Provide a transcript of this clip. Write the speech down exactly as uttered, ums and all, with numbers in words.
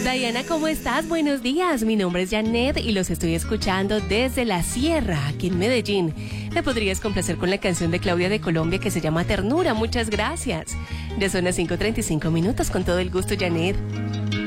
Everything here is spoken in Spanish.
Diana, ¿cómo estás? Buenos días. Mi nombre es Janet y los estoy escuchando desde la Sierra, aquí en Medellín. ¿Me podrías complacer con la canción de Claudia de Colombia que se llama Ternura? Muchas gracias. Ya son las cinco treinta y cinco minutos, con todo el gusto, Janet.